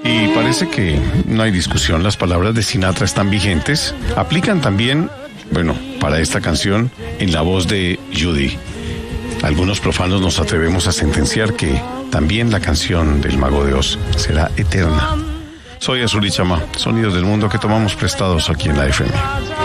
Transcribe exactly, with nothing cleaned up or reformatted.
Y parece que no hay discusión, las palabras de Sinatra están vigentes. Aplican también, bueno, para esta canción en la voz de Judy. Algunos profanos nos atrevemos a sentenciar que también la canción del Mago de Oz será eterna. Soy Azul y Chama, sonidos del mundo que tomamos prestados aquí en la F M.